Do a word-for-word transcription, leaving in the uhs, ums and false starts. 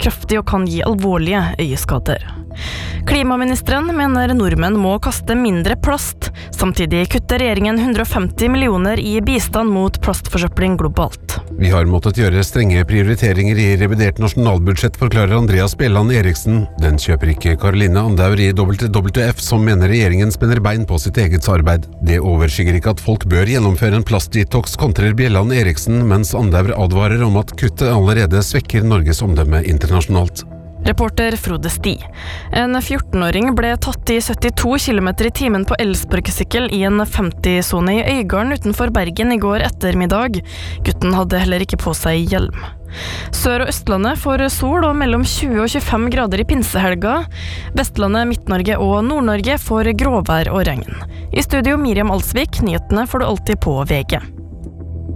kraftig og kan gi alvorlige øyeskader. Klimaministeren mener nordmenn må kaste mindre plast. Samtidig kutter regjeringen hundre og femti millioner i bistand mot plastforsøpling globalt. Vi har måttet gjøre strenge prioriteringer i revidert nasjonalbudsjett, forklarer Andreas Bjelland Eriksen. Den kjøper ikke Caroline Andaur i W W F, som mener regjeringen spenner bein på sitt eget arbeid. Det overskygger ikke at folk bør gjennomføre en plastdetox, kontrer Bjelland Eriksen, mens Andaur advarer om at kuttet allerede svekker Norges omdømme internasjonalt. Reporter Frode Sti. En fjortenåring ble tatt i syttito kilometer i timen på elsparkesykkel i en femti-sone i Øygarden utenfor Bergen i går ettermiddag. Gutten hadde heller ikke på seg hjelm. Sør- og Østlandet får sol og mellom tjue og tjuefem grader i pinsehelga. Vestlandet, Midt-Norge og Nord-Norge får gråvær og regn. I studio Miriam Alsvik, nyhetene får du alltid på V G.